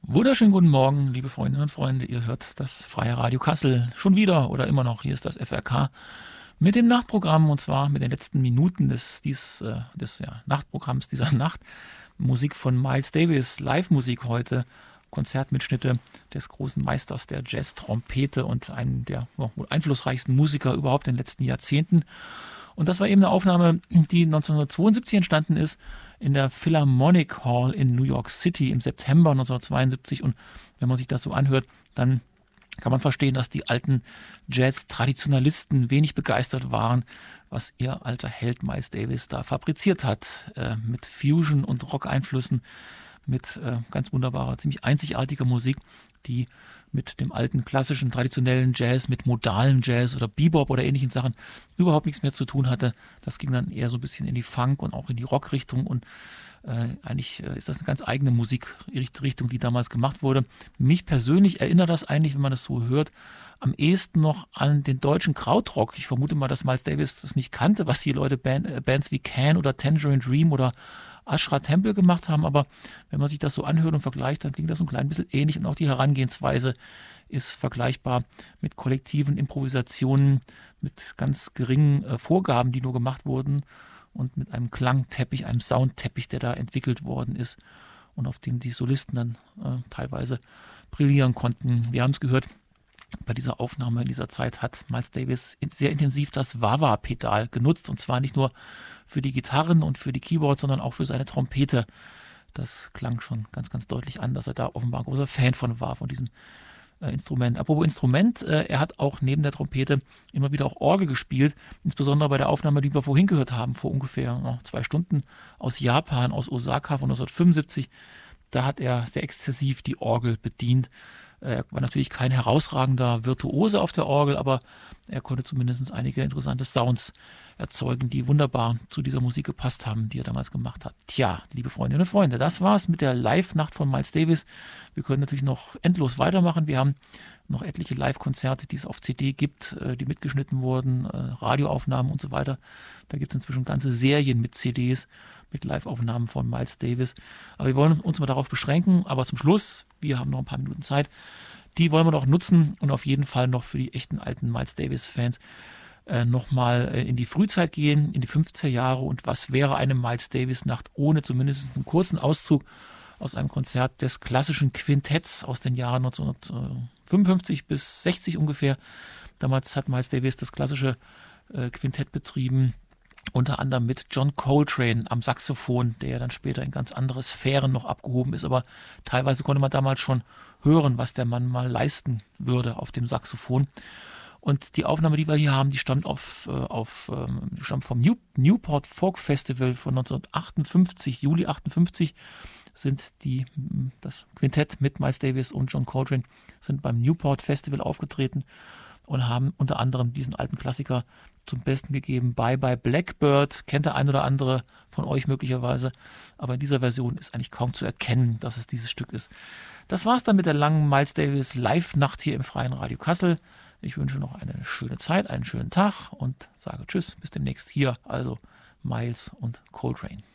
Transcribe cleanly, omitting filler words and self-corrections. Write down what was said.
Wunderschönen guten Morgen, liebe Freundinnen und Freunde. Ihr hört das Freie Radio Kassel schon wieder oder immer noch. Hier ist das FRK mit dem Nachtprogramm und zwar mit den letzten Minuten des Nachtprogramms dieser Nacht. Musik von Miles Davis, Live-Musik heute, Konzertmitschnitte des großen Meisters der Jazz-Trompete und einem der wohl einflussreichsten Musiker überhaupt in den letzten Jahrzehnten. Und das war eben eine Aufnahme, die 1972 entstanden ist in der Philharmonic Hall in New York City im September 1972. Und wenn man sich das so anhört, dann kann man verstehen, dass die alten Jazz-Traditionalisten wenig begeistert waren, was ihr alter Held Miles Davis da fabriziert hat. Mit Fusion- und Rock-Einflüssen, mit ganz wunderbarer, ziemlich einzigartiger Musik, die mit dem alten klassischen, traditionellen Jazz, mit modalen Jazz oder Bebop oder ähnlichen Sachen überhaupt nichts mehr zu tun hatte. Das ging dann eher so ein bisschen in die Funk- und auch in die Rock-Richtung und eigentlich ist das eine ganz eigene Musikrichtung, die damals gemacht wurde. Mich persönlich erinnert das eigentlich, wenn man das so hört, am ehesten noch an den deutschen Krautrock. Ich vermute mal, dass Miles Davis das nicht kannte, was die Leute Bands wie Can oder Tangerine Dream oder Ashra Temple gemacht haben, aber wenn man sich das so anhört und vergleicht, dann klingt das so ein klein bisschen ähnlich und auch die Herangehensweise ist vergleichbar mit kollektiven Improvisationen, mit ganz geringen Vorgaben, die nur gemacht wurden und mit einem Klangteppich, einem Soundteppich, der da entwickelt worden ist und auf dem die Solisten dann teilweise brillieren konnten. Wir haben es gehört, bei dieser Aufnahme in dieser Zeit hat Miles Davis sehr intensiv das Wah-Wah-Pedal genutzt und zwar nicht nur für die Gitarren und für die Keyboards, sondern auch für seine Trompete. Das klang schon ganz, ganz deutlich an, dass er da offenbar ein großer Fan von diesem Instrument. Apropos Instrument, er hat auch neben der Trompete immer wieder auch Orgel gespielt, insbesondere bei der Aufnahme, die wir vorhin gehört haben, vor ungefähr 2 Stunden aus Japan, aus Osaka von 1975. Da hat er sehr exzessiv die Orgel bedient. Er war natürlich kein herausragender Virtuose auf der Orgel, aber er konnte zumindest einige interessante Sounds erzeugen, die wunderbar zu dieser Musik gepasst haben, die er damals gemacht hat. Tja, liebe Freundinnen und Freunde, das war's mit der Live-Nacht von Miles Davis. Wir können natürlich noch endlos weitermachen. Wir haben noch etliche Live-Konzerte, die es auf CD gibt, die mitgeschnitten wurden, Radioaufnahmen und so weiter. Da gibt es inzwischen ganze Serien mit CDs, mit Live-Aufnahmen von Miles Davis. Aber wir wollen uns mal darauf beschränken. Aber zum Schluss, wir haben noch ein paar Minuten Zeit, die wollen wir doch nutzen und auf jeden Fall noch für die echten alten Miles Davis-Fans nochmal in die Frühzeit gehen, in die 50er Jahre. Und was wäre eine Miles Davis-Nacht ohne zumindest einen kurzen Auszug aus einem Konzert des klassischen Quintetts aus den Jahren 1955 bis 60 ungefähr. Damals hat Miles Davis das klassische Quintett betrieben, unter anderem mit John Coltrane am Saxophon, der ja dann später in ganz andere Sphären noch abgehoben ist, aber teilweise konnte man damals schon hören, was der Mann mal leisten würde auf dem Saxophon. Und die Aufnahme, die wir hier haben, die stammt stammt vom Newport Folk Festival von 1958, Juli 58 das Quintett mit Miles Davis und John Coltrane sind beim Newport Festival aufgetreten und haben unter anderem diesen alten Klassiker zum Besten gegeben. Bye Bye Blackbird, kennt der ein oder andere von euch möglicherweise, aber in dieser Version ist eigentlich kaum zu erkennen, dass es dieses Stück ist. Das war's dann mit der langen Miles Davis Live-Nacht hier im Freien Radio Kassel. Ich wünsche noch eine schöne Zeit, einen schönen Tag und sage Tschüss, bis demnächst hier, also Miles und Coltrane.